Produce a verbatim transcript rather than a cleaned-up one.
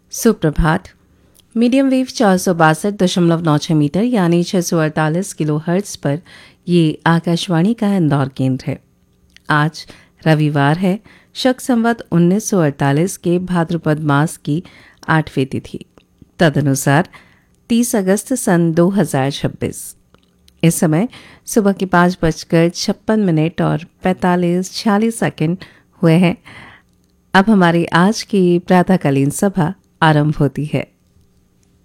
सुप्रभात। Medium wave चार सौ बासठ दशमलव नौ छः मीटर यानी छः सौ अड़तालीस किलो हर्ट्ज़ पर ये आकाशवाणी का इंदौर केंद्र है। आज रविवार है, शक संवत उन्नीस सौ अड़तालीस के भाद्रपद मास की आठवीं तिथि, तदनुसार तीस अगस्त सन दो हज़ार छब्बीस। इस समय सुबह के पाँच बजकर छप्पन मिनट और पैंतालीस छियालीस सेकंड हुए हैं। अब हमारी आज की प्रातःकालीन सभा आरंभ होती है।